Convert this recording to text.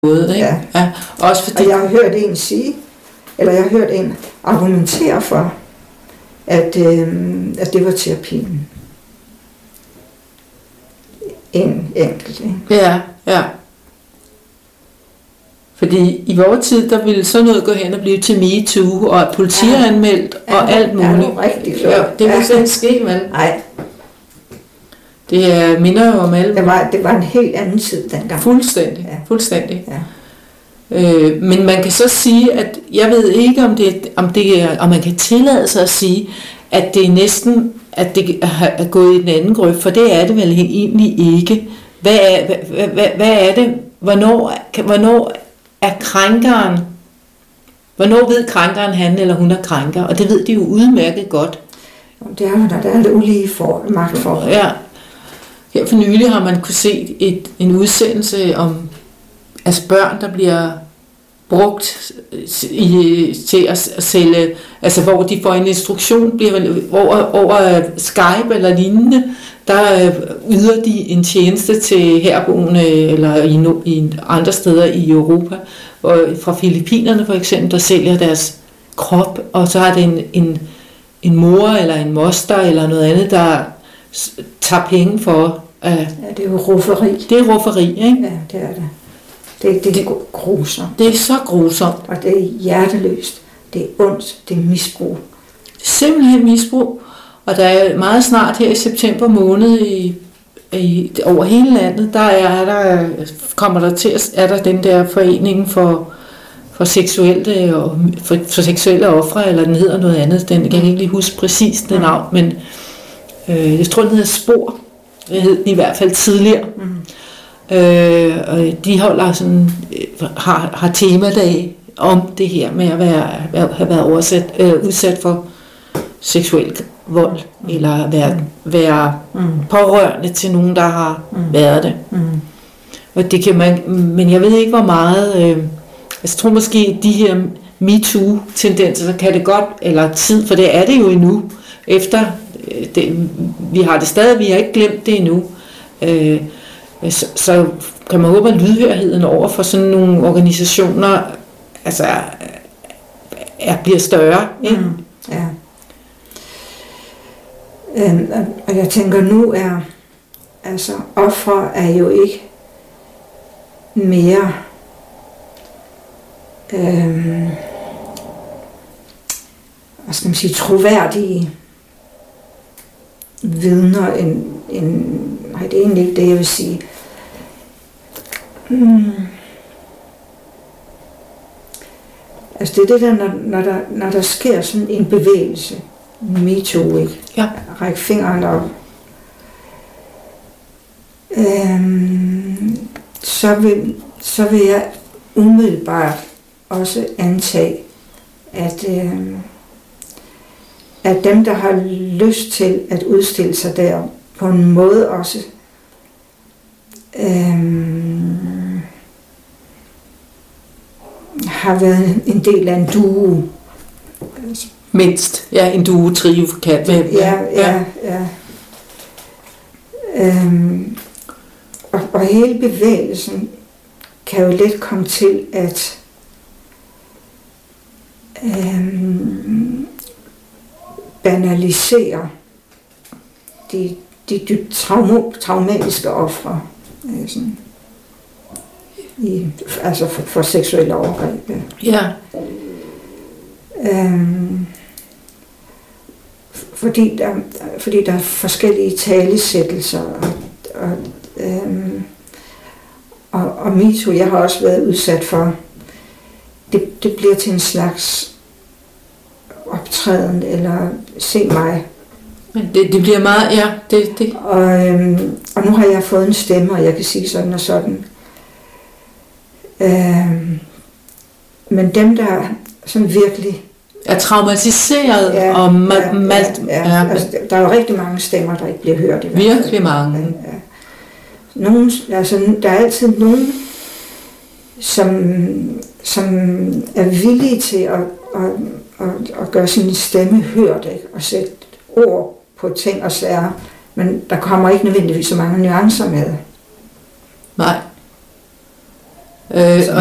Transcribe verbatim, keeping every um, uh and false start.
måde, ikke? Ja. Ja. Også fordi... Og jeg har hørt en sige, eller jeg har hørt en argumentere for, at, øh, at det var terapien. En enkelt, ikke? Ja, ja. Fordi i vores tid, der ville sådan noget gå hen og blive til MeToo, og politianmeldt, ja. og ja, alt muligt. Ja, det er rigtig flot. Ja, det ville slet ikke ske, vel? Nej. Det er minder jo om alt. Det var, det var en helt anden tid dengang. Fuldstændig, ja. fuldstændig. Ja. Øh, men man kan så sige, at jeg ved ikke, om det, om det er, om man kan tillade sig at sige, at det er næsten, at det er gået i den anden grøft, for det er det vel egentlig ikke. Hvad er, hvad, hvad, hvad er det? Hvornår, hvornår er krænkeren, hvornår ved krænkeren, han eller hun er krænker? Og det ved de jo udmærket godt. Det er jo, når der er det ulige for, magtforhold. Ja. Her for nylig har man kunne se et, en udsendelse om altså børn, der bliver brugt i, til at sælge, altså hvor de får en instruktion, bliver over, over Skype eller lignende, der yder de en tjeneste til herboende eller i, i andre steder i Europa, og fra Filippinerne for eksempel, der sælger deres krop, og så er det en, en, en mor eller en moster eller noget andet, der tager penge for. Uh, ja, det er jo rufferi. Det er rufferi, ikke? Ja, det er det. Det, det er grusomt. Det er så grusomt. Og det er hjerteløst. Det er ondt. Det er misbrug. Simpelthen misbrug. Og der er meget snart her i september måned i, i, over hele landet, der er der kommer der til er der den der forening for for seksuelle og for, for seksuelle ofre, eller den hedder noget andet. Den kan jeg ikke lige huske præcis det navn, men øh, jeg tror den hedder Spor. Det hed den i hvert fald tidligere. Mm. Øh, og de holder sådan har har temadag om det her med at være have været oversat, øh, udsat for seksuel vold, mm. eller være, være mm. pårørende til nogen, der har mm. været det. Mm. Og det kan man, men jeg ved ikke, hvor meget, øh, jeg tror måske, de her MeToo-tendenser, så kan det godt, eller tid, for det er det jo endnu, efter, øh, det, vi har det stadig, vi har ikke glemt det endnu, øh, så, så kan man håbe, at lydhørigheden over for sådan nogle organisationer, altså, er, bliver større, ikke? Mm. Ja. Og jeg tænker, nu er altså ofre er jo ikke mere øhm, hvad skal man sige, troværdige vidner end, end nej, det er egentlig ikke det, jeg vil sige. Hmm. Altså det er det der, når, når, der, når der sker sådan en bevægelse, MeToo, ikke? Ja. Ræk fingeren op. Øhm, så, vil, så vil jeg umiddelbart også antage, at, øhm, at dem, der har lyst til at udstille sig der, på en måde også øhm, har været en del af en duo. Mindst, ja, en duo trio kan med. Ja, ja, ja. Øhm, og, og hele bevægelsen kan jo let komme til at øhm, banalisere de, de dybt traum- traumatiske ofre, altså, i, altså for, for seksuelle overgreb. Ja. Øhm, fordi, der, fordi der er forskellige talesættelser, og, og, øhm, og, og MeToo, jeg har også været udsat for, det, det bliver til en slags optræden, eller se mig. Men det, det bliver meget, ja, det, det. Og, øhm, og nu har jeg fået en stemme, og jeg kan sige sådan og sådan. Øhm, men dem, der sådan virkelig er traumatiseret, ja, og ma- ja, ma- ja, ja. Altså, der er jo rigtig mange stemmer, der ikke bliver hørt. Virkelig mange. Ja, ja. Nogen, altså, der er altid nogen, som, som er villige til at, at, at, at gøre sin stemme hørt, ikke? Og sætte ord på ting og sager, men der kommer ikke nødvendigvis så mange nuancer med. Nej. Øh,